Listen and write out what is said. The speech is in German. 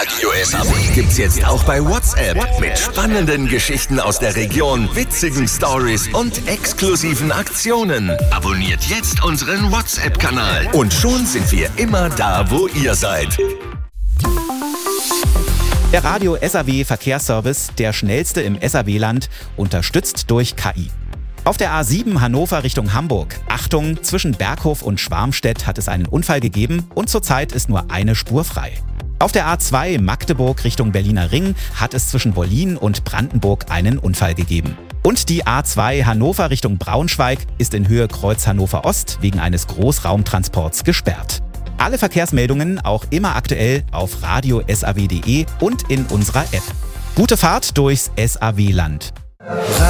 Radio SAW gibt's jetzt auch bei WhatsApp. Mit spannenden Geschichten aus der Region, witzigen Stories und exklusiven Aktionen. Abonniert jetzt unseren WhatsApp-Kanal. Und schon sind wir immer da, wo ihr seid. Der Radio SAW Verkehrsservice, der schnellste im SAW-Land, unterstützt durch KI. Auf der A7 Hannover Richtung Hamburg. Achtung, zwischen Berghof und Schwarmstedt hat es einen Unfall gegeben und zurzeit ist nur eine Spur frei. Auf der A2 Magdeburg Richtung Berliner Ring hat es zwischen Wollin und Brandenburg einen Unfall gegeben. Und die A2 Hannover Richtung Braunschweig ist in Höhe Kreuz Hannover Ost wegen eines Großraumtransports gesperrt. Alle Verkehrsmeldungen auch immer aktuell auf radiosaw.de und in unserer App. Gute Fahrt durchs SAW-Land.